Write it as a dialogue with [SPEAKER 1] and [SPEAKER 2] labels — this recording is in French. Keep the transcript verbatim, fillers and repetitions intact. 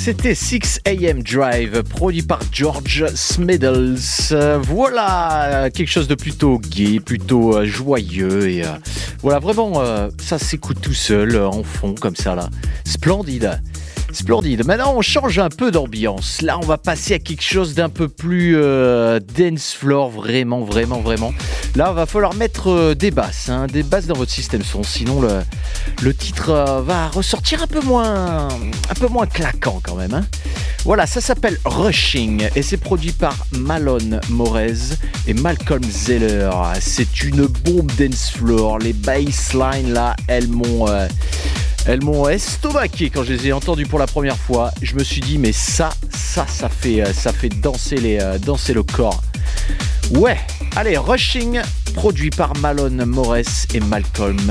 [SPEAKER 1] C'était six a.m. Drive, produit par George Smiddles. Euh, voilà, quelque chose de plutôt gai, plutôt euh, joyeux. Et euh, voilà, vraiment, euh, ça s'écoute tout seul, euh, en fond, comme ça, là. Splendide. Splendide. Maintenant, on change un peu d'ambiance. Là, on va passer à quelque chose d'un peu plus euh, dance floor, vraiment, vraiment, vraiment. Là, il va falloir mettre euh, des basses, hein, des basses dans votre système son. Sinon, le, le titre euh, va ressortir un peu moins, un peu moins claquant quand même. Hein. Voilà, ça s'appelle Rushing et c'est produit par Malone Morez et Malcolm Zeller. C'est une bombe dance floor. Les basslines là, elles m'ont euh, Elles m'ont estomaqué quand je les ai entendues pour la première fois. Je me suis dit, mais ça, ça, ça fait, ça fait danser, les, euh, danser le corps. Ouais, allez, Rushing, produit par Malone Morez et Malcolm